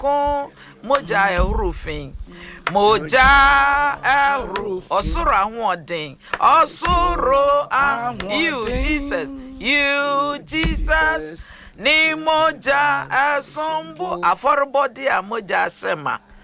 Kronkron moja erufin moja eru osoro ahoden osoro you Jesus ni moja esombo aforobody amoja sema